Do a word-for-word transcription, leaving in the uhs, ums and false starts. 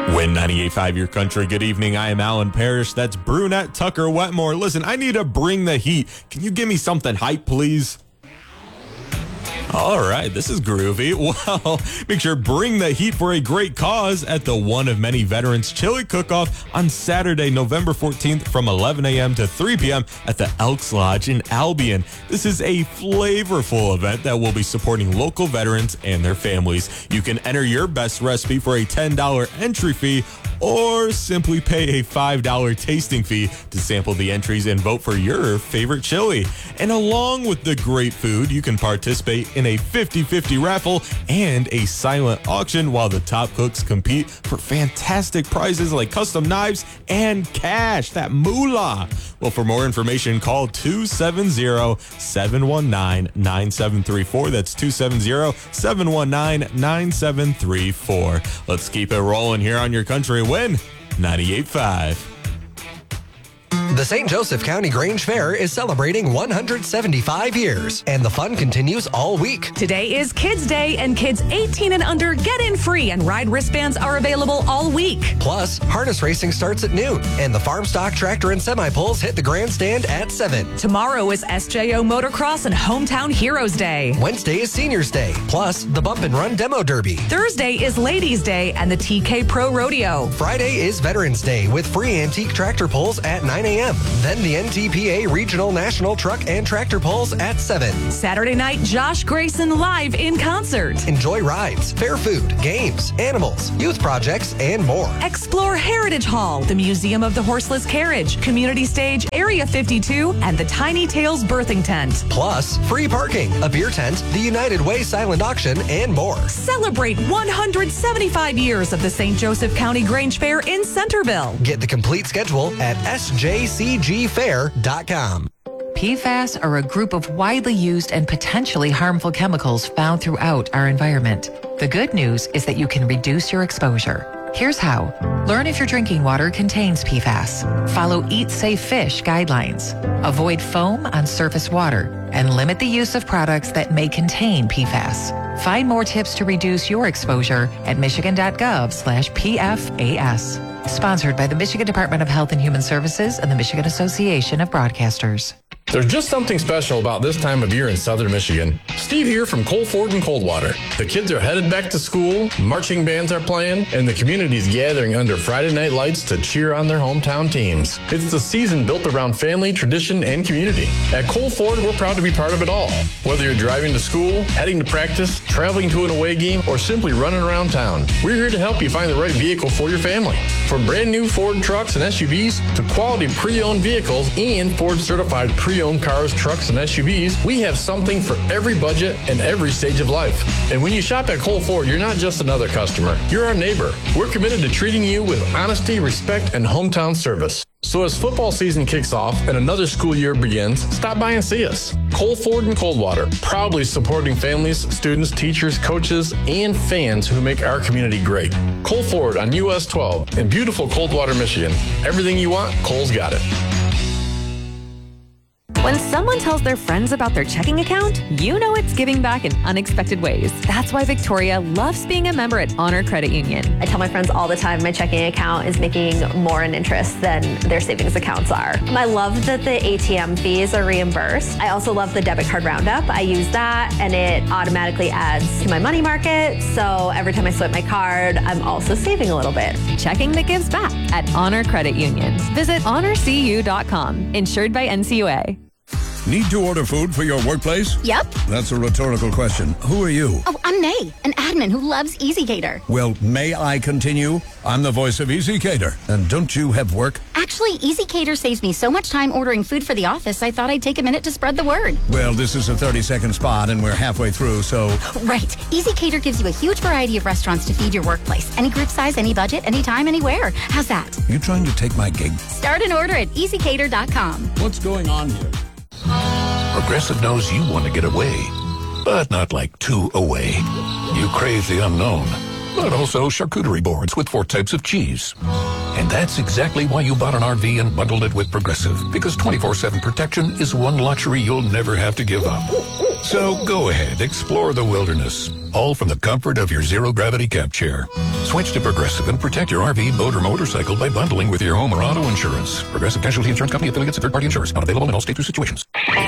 Win ninety-eight point five, your country. Good evening. I am Alan Parrish. That's Brunette Tucker Wetmore. Listen, I need to bring the heat. Can you give me something hype, please? All right, this is groovy. Well, make sure bring the heat for a great cause at the one of many Veterans Chili Cook-Off on Saturday, November fourteenth from eleven a.m. to three p.m. at the Elks Lodge in Albion. This is a flavorful event that will be supporting local veterans and their families. You can enter your best recipe for a ten dollars entry fee or simply pay a five dollars tasting fee to sample the entries and vote for your favorite chili. And along with the great food, you can participate in a fifty-fifty raffle and a silent auction while the top cooks compete for fantastic prizes like custom knives and cash, that moolah. Well, for more information, call two seven zero, seven one nine, nine seven three four. That's two seven zero, seven one nine, nine seven three four. Let's keep it rolling here on your country win ninety-eight point five. The Saint Joseph County Grange Fair is celebrating one hundred seventy-five years, and the fun continues all week. Today is Kids Day, and kids eighteen and under get in free, and ride wristbands are available all week. Plus, harness racing starts at noon, and the farm stock tractor and semi-pulls hit the grandstand at seven. Tomorrow is S J O Motocross and Hometown Heroes Day. Wednesday is Seniors Day, plus the Bump and Run Demo Derby. Thursday is Ladies Day and the T K Pro Rodeo. Friday is Veterans Day with free antique tractor pulls at nine a.m. Then the N T P A Regional National Truck and Tractor Pulls at seven. Saturday night, Josh Grayson live in concert. Enjoy rides, fair food, games, animals, youth projects, and more. Explore Heritage Hall, the Museum of the Horseless Carriage, Community Stage, Area fifty-two, and the Tiny Tales Birthing Tent. Plus, free parking, a beer tent, the United Way silent auction, and more. Celebrate one hundred seventy-five years of the Saint Joseph County Grange Fair in Centerville. Get the complete schedule at S J C G fair dot com. P FAS are a group of widely used and potentially harmful chemicals found throughout our environment. The good news is that you can reduce your exposure. Here's how. Learn if your drinking water contains P FAS. Follow Eat Safe Fish guidelines. Avoid foam on surface water and limit the use of products that may contain P FAS. Find more tips to reduce your exposure at michigan.gov slash PFAS. Sponsored by the Michigan Department of Health and Human Services and the Michigan Association of Broadcasters. There's just something special about this time of year in southern Michigan. Steve here from Coal Ford and Coldwater. The kids are headed back to school, marching bands are playing, and the community's gathering under Friday night lights to cheer on their hometown teams. It's the season built around family, tradition, and community. At Coal Ford, we're proud to be part of it all. Whether you're driving to school, heading to practice, traveling to an away game, or simply running around town, we're here to help you find the right vehicle for your family. From brand new Ford trucks and S U Vs to quality pre-owned vehicles and Ford certified pre-owned cars, trucks, and S U Vs, we have something for every budget and every stage of life. And when you shop at Coal Ford, you're not just another customer. You're our neighbor. We're committed to treating you with honesty, respect, and hometown service. So as football season kicks off and another school year begins, stop by and see us. Coal Ford and Coldwater, proudly supporting families, students, teachers, coaches, and fans who make our community great. Coal Ford on U S twelve in beautiful Coldwater, Michigan. Everything you want, Coal's got it. When someone tells their friends about their checking account, you know it's giving back in unexpected ways. That's why Victoria loves being a member at Honor Credit Union. I tell my friends all the time my checking account is making more in interest than their savings accounts are. I love that the A T M fees are reimbursed. I also love the debit card roundup. I use that and it automatically adds to my money market. So every time I swipe my card, I'm also saving a little bit. Checking that gives back at Honor Credit Union. Visit honor c u dot com. Insured by N C U A. Need to order food for your workplace? Yep. That's a rhetorical question. Who are you? Oh, I'm May, an admin who loves EasyCater. Well, may I continue? I'm the voice of EasyCater. And don't you have work? Actually, EasyCater saves me so much time ordering food for the office, I thought I'd take a minute to spread the word. Well, this is a thirty-second spot, and we're halfway through, so... Right. EasyCater gives you a huge variety of restaurants to feed your workplace. Any group size, any budget, anytime, anywhere. How's that? You trying to take my gig? Start an order at easy cater dot com. What's going on here? Progressive knows you want to get away, but not like too away. You crave the unknown, but also charcuterie boards with four types of cheese. And that's exactly why you bought an R V and bundled it with Progressive, because twenty-four seven protection is one luxury you'll never have to give up. So go ahead, explore the wilderness, all from the comfort of your zero-gravity camp chair. Switch to Progressive and protect your R V, boat, or motorcycle by bundling with your home or auto insurance. Progressive Casualty Insurance Company, affiliates, and third-party insurers. Not available in all states or situations.